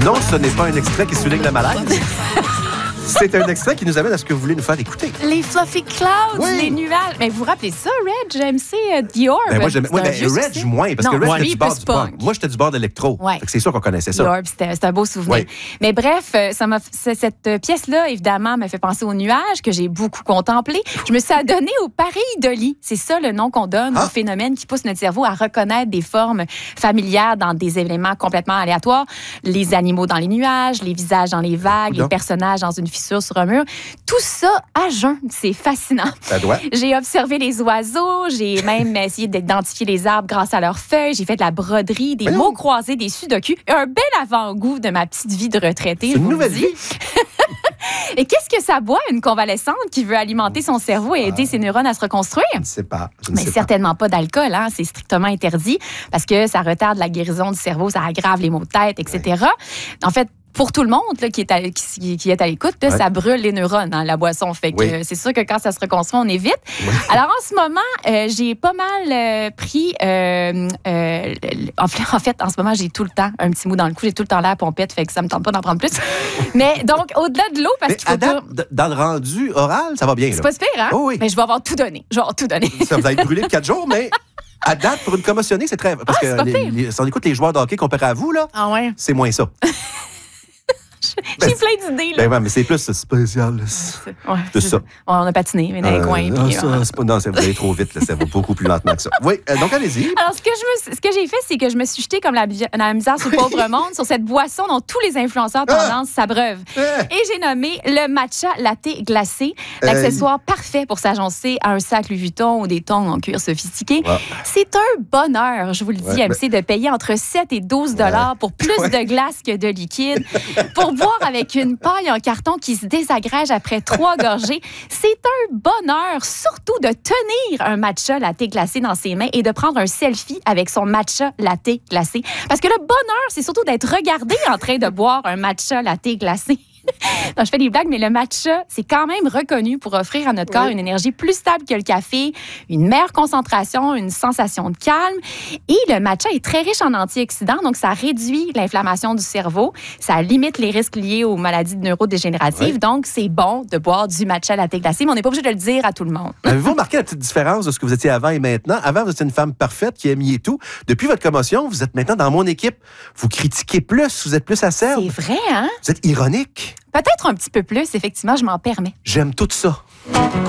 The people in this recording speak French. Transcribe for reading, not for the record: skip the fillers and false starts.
Non, ce n'est pas un extrait qui souligne le malaise. C'est un extrait qui nous amène à ce que vous voulez nous faire écouter. Les fluffy clouds, Oui. les nuages. Mais vous vous rappelez ça, Reg? MC Dior. Moi, Reg, moins, parce que Reg, c'était du bord du punk. Moi, j'étais du bord d'électro. Ouais. C'est sûr qu'on connaissait ça. Dior, c'était un beau souvenir. Oui. Mais bref, cette pièce-là, évidemment, m'a fait penser aux nuages que j'ai beaucoup contemplé. Je me suis adonnée au pareidolie. C'est ça le nom qu'on donne au phénomène qui pousse notre cerveau à reconnaître des formes familières dans des éléments complètement aléatoires. Les animaux dans les nuages, les visages dans les vagues, les personnages dans une fissure sur un mur. Tout ça à jeun. C'est fascinant. Ça doit. J'ai observé les oiseaux. J'ai même essayé d'identifier les arbres grâce à leurs feuilles. J'ai fait de la broderie, des mots croisés, des sudoku. Un bel avant-goût de ma petite vie de retraitée. C'est une nouvelle vie. Et qu'est-ce que ça boit, une convalescente qui veut alimenter son cerveau et aider ses neurones à se reconstruire? Je ne sais pas. Mais certainement pas d'alcool, hein? C'est strictement interdit parce que ça retarde la guérison du cerveau, ça aggrave les maux de tête, etc. Ouais. En fait, pour tout le monde là, qui est à l'écoute, là, ça brûle les neurones, hein, la boisson. Fait que c'est sûr que quand ça se reconstruit, on évite. Oui. Alors, en ce moment, j'ai pas mal pris... en fait, en ce moment, j'ai tout le temps un petit mou dans le cou. J'ai tout le temps l'air pompette, fait que ça me tente pas d'en prendre plus. Mais donc, au-delà de l'eau, parce qu'il faut... Dans le rendu oral, ça va bien. C'est pas super, hein? Oh, oui. Mais je vais avoir tout donné. Je vais avoir tout donné. Ça, vous allez être brûlé de 4 jours, mais... À date, pour une commotionnée, c'est très... Parce que si on écoute les joueurs de hockey comparé à vous, là, c'est moins ça. J'ai plein d'idées, là. Mais c'est plus spécial. C'est ça. On a patiné, mais dans les coins. Non, vous allez trop vite, là, ça va beaucoup plus lentement que ça. Oui, donc allez-y. Alors, ce que j'ai fait, c'est que je me suis jetée comme la misère sur le pauvre monde sur cette boisson dont tous les influenceurs tendance s'abreuvent. Et j'ai nommé le matcha latte glacé, l'accessoire parfait pour s'agencer à un sac Louis Vuitton ou des tongs en cuir sophistiqué. C'est un bonheur, je vous le dis, MC, de payer entre 7 et 12 $ pour plus de glace que de liquide, pour boire avec une paille en carton qui se désagrège après 3 gorgées. C'est un bonheur, surtout de tenir un matcha latte glacé dans ses mains et de prendre un selfie avec son matcha latte glacé. Parce que le bonheur, c'est surtout d'être regardé en train de boire un matcha latte glacé. Non, je fais des blagues, mais le matcha, c'est quand même reconnu pour offrir à notre corps une énergie plus stable que le café, une meilleure concentration, une sensation de calme. Et le matcha est très riche en antioxydants, donc ça réduit l'inflammation du cerveau, ça limite les risques liés aux maladies neurodégénératives. Donc, c'est bon de boire du matcha latte glacé, mais on n'est pas obligé de le dire à tout le monde. Avez-vous remarqué la petite différence de ce que vous étiez avant et maintenant? Avant, vous étiez une femme parfaite qui aimiez tout. Depuis votre commotion, vous êtes maintenant dans mon équipe. Vous critiquez plus, vous êtes plus acerbe. C'est vrai, hein? Vous êtes ironique. Peut-être un petit peu plus, effectivement, je m'en permets. J'aime tout ça.